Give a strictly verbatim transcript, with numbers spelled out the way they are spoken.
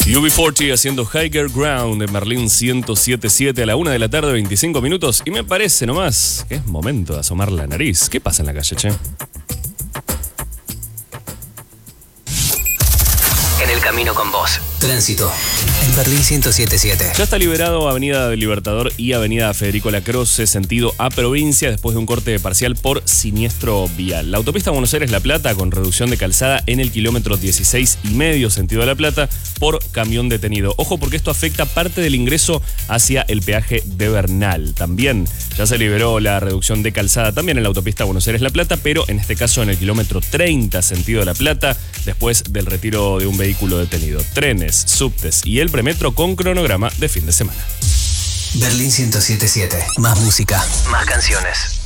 U B cuarenta haciendo Higher Ground en Berlín ciento siete punto siete a la una de la tarde, veinticinco minutos. Y me parece nomás que es momento de asomar la nariz. ¿Qué pasa en la calle, che? En el camino con vos. Tránsito. En Berlín ciento siete punto siete. Ya está liberado Avenida del Libertador y Avenida Federico Lacroze, sentido a provincia, después de un corte parcial por siniestro vial. La autopista Buenos Aires-La Plata con reducción de calzada en el kilómetro dieciséis y medio, sentido a La Plata, por camión detenido. Ojo, porque esto afecta parte del ingreso hacia el peaje de Bernal. También ya se liberó la reducción de calzada también en la autopista Buenos Aires-La Plata, pero en este caso en el kilómetro treinta, sentido a La Plata, después del retiro de un vehículo detenido. Trenes, subtes y el premetro con cronograma de fin de semana. Berlín ciento siete punto siete. Más música, más canciones.